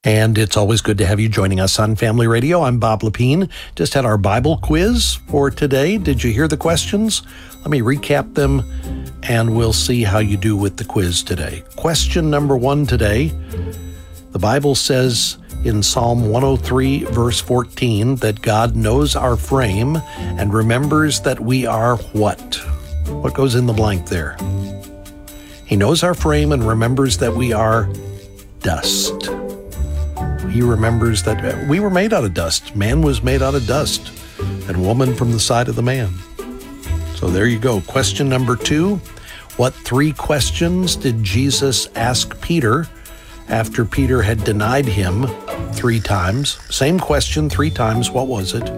And it's always good to have you joining us on Family Radio. I'm Bob Lepine. Just had our Bible quiz for today. Did you hear the questions? Let me recap them, and we'll see how you do with the quiz today. Question number 1 today. The Bible says in Psalm 103, verse 14, that God knows our frame and remembers that we are what? What goes in the blank there? He knows our frame and remembers that we are dust. He remembers that we were made out of dust. Man was made out of dust, and woman from the side of the man. So there you go. Question number 2. What 3 questions did Jesus ask Peter after Peter had denied him 3 times? Same question 3 times. What was it?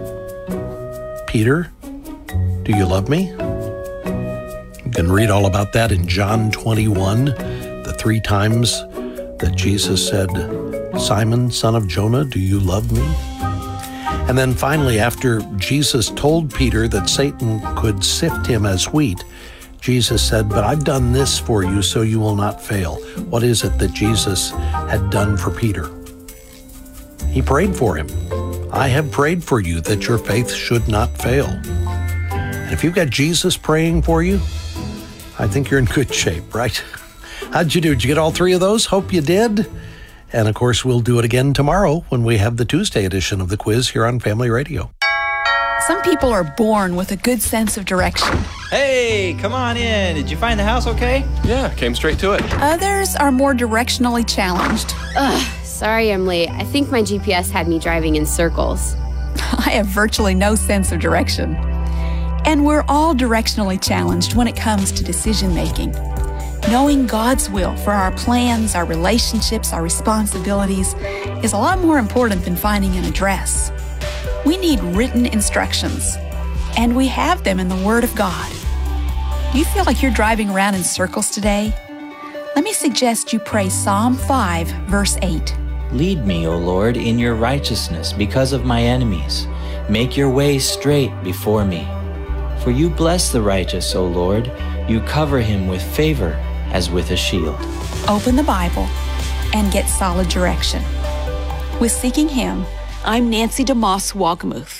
Peter, do you love me? You can read all about that in John 21, the 3 times that Jesus said, Simon, son of Jonah, do you love me? And then finally, after Jesus told Peter that Satan could sift him as wheat, Jesus said, but I've done this for you so you will not fail. What is it that Jesus had done for Peter? He prayed for him. I have prayed for you that your faith should not fail. And if you've got Jesus praying for you, I think you're in good shape, right? How'd you do? Did you get all 3 of those? Hope you did. And of course, we'll do it again tomorrow when we have the Tuesday edition of the quiz here on Family Radio. Some people are born with a good sense of direction. Hey, come on in. Did you find the house okay? Yeah, came straight to it. Others are more directionally challenged. Sorry I'm late. I think my GPS had me driving in circles. I have virtually no sense of direction. And we're all directionally challenged when it comes to decision making. Knowing God's will for our plans, our relationships, our responsibilities is a lot more important than finding an address. We need written instructions, and we have them in the Word of God. Do you feel like you're driving around in circles today? Let me suggest you pray Psalm 5, verse 8. Lead me, O Lord, in your righteousness because of my enemies. Make your way straight before me. For you bless the righteous, O Lord. You cover him with favor as with a shield. Open the Bible and get solid direction. With Seeking Him, I'm Nancy DeMoss Wolgemuth.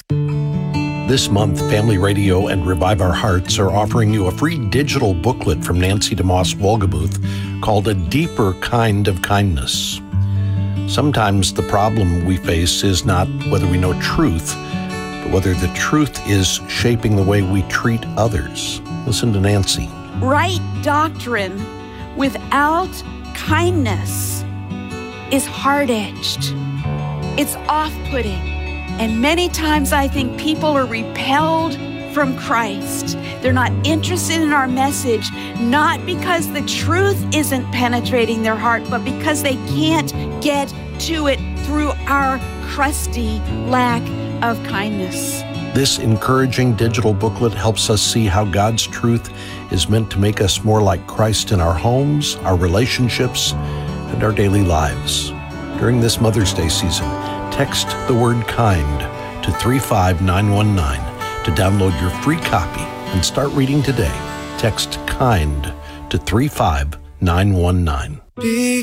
This month, Family Radio and Revive Our Hearts are offering you a free digital booklet from Nancy DeMoss Wolgemuth called A Deeper Kind of Kindness. Sometimes the problem we face is not whether we know truth, but whether the truth is shaping the way we treat others. Listen to Nancy. Right doctrine without kindness is hard-edged. It's off-putting. And many times I think people are repelled from Christ. They're not interested in our message, not because the truth isn't penetrating their heart, but because they can't get to it through our crusty lack of kindness. This encouraging digital booklet helps us see how God's truth is meant to make us more like Christ in our homes, our relationships, and our daily lives. During this Mother's Day season, text the word kind to 35919 to download your free copy and start reading today. Text kind to 35919.